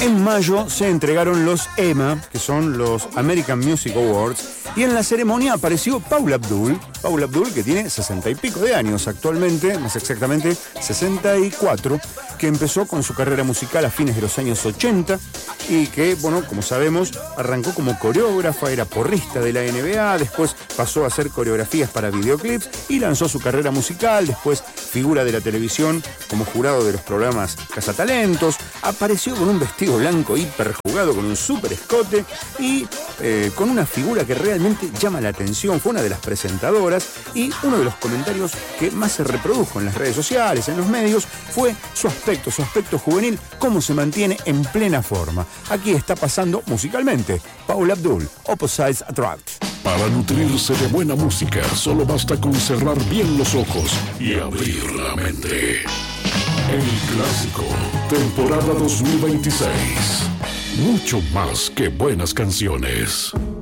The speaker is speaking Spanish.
En mayo se entregaron los EMA, que son los American Music Awards, y en la ceremonia apareció Paula Abdul. Paula Abdul, que tiene 60 y pico de años actualmente, más exactamente 64, que empezó con su carrera musical a fines de los años 80 y que, bueno, como sabemos, arrancó como coreógrafa, era porrista de la NBA, después pasó a hacer coreografías para videoclips y lanzó su carrera musical, después figura de la televisión como jurado de los programas Cazatalentos, apareció con un vestido blanco hiperjugado, con un super escote y con una figura que realmente llama la atención. Fue una de las presentadoras y uno de los comentarios que más se reprodujo en las redes sociales, en los medios, fue su aspecto juvenil, cómo se mantiene en plena forma. Aquí está pasando musicalmente Paula Abdul, Opposites Attract. Para nutrirse de buena música, solo basta con cerrar bien los ojos y abrir la mente. El Clásico, temporada 2026. Mucho más que buenas canciones.